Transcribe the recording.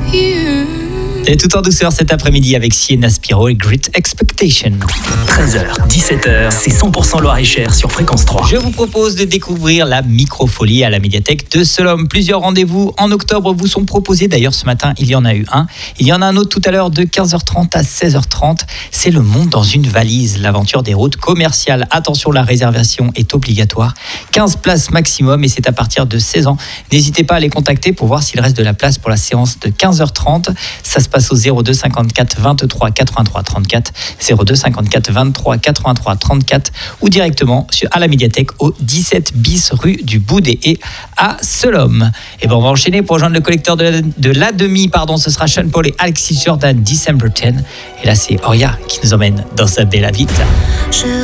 Et tout en douceur cet après-midi avec Sienna Spiro et Great Expectation. 13h, 17h, c'est 100% Loir-et-Cher sur Fréquence 3. Je vous propose de découvrir la microfolie à la médiathèque de Solom. Plusieurs rendez-vous en octobre vous sont proposés. D'ailleurs, ce matin, il y en a eu un. Il y en a un autre tout à l'heure de 15h30 à 16h30. C'est le monde dans une valise, l'aventure des routes commerciales. Attention, la réservation est obligatoire. 15 places maximum et c'est à partir de 16 ans. N'hésitez pas à les contacter pour voir s'il reste de la place pour la séance de 15h30. Ça se passe au 02 54 23 83 34, 02 54 23 83 34 ou directement à la médiathèque au 17 bis rue du Boudé à Solom. Et on va enchaîner pour rejoindre le collecteur de la demi, ce sera Sean Paul et Alexis Jordan, December 10. Et là c'est Oria qui nous emmène dans sa belle vite.